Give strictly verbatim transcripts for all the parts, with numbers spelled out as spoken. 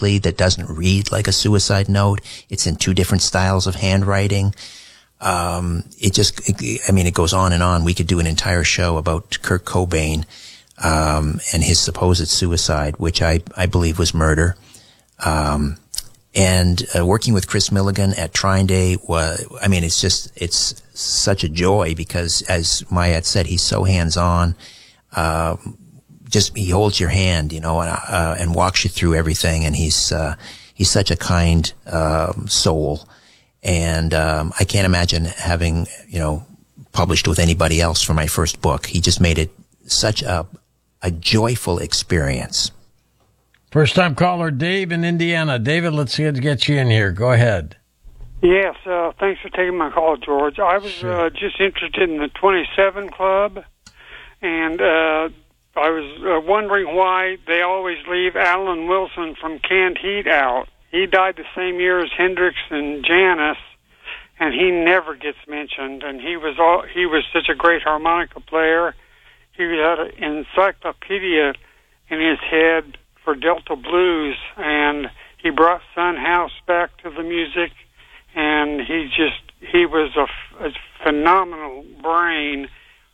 phonetically that doesn't read like a suicide note. It's in two different styles of handwriting. Um, it just, it, I mean, it goes on and on. We could do an entire show about Kurt Cobain, um, and his supposed suicide, which I, I believe was murder. Um, and, uh, working with Chris Milligan at Trine Day was, I mean, it's just, it's such a joy because as Mayat said, he's so hands-on. Uh, just, he holds your hand, you know, and, uh, and walks you through everything. And he's, uh, he's such a kind, um, soul. And, um, I can't imagine having, you know, published with anybody else for my first book. He just made it such a, a joyful experience. First time caller, Dave in Indiana. David, let's get, get you in here. Go ahead. Yes, uh, thanks for taking my call, George. I was Sure. uh, just interested in the twenty-seven Club, and uh, I was uh, wondering why they always leave Alan Wilson from Canned Heat out. He died the same year as Hendrix and Janis, and he never gets mentioned. And he was all, he was such a great harmonica player. He had an encyclopedia in his head for Delta blues, and he brought Son House back to the music. And he just he was a, a phenomenal brain.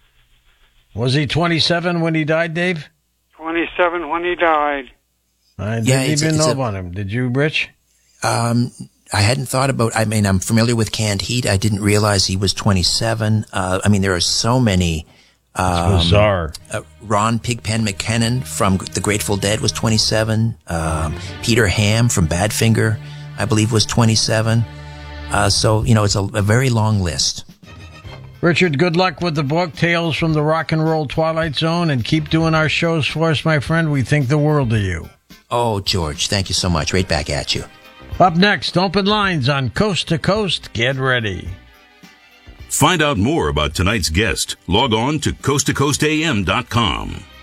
Was he twenty-seven when he died, Dave? twenty-seven when he died. I didn't Yeah, it's- even it's know a- about him. Did you, Rich? Um, I hadn't thought about, I mean, I'm familiar with Canned Heat. I didn't realize he was twenty-seven. Uh, I mean, there are so many. Um, It's bizarre. Uh, Ron Pigpen McKinnon from The Grateful Dead was twenty-seven. Um, Peter Ham from Badfinger, I believe, was twenty-seven. Uh, so, you know, it's a, a very long list. Richard, good luck with the book, Tales from the Rock and Roll Twilight Zone, and keep doing our shows for us, my friend. We think the world of you. Oh, George, thank you so much. Right back at you. Up next, open lines on Coast to Coast. Get ready. Find out more about tonight's guest. Log on to coast to coast a m dot com.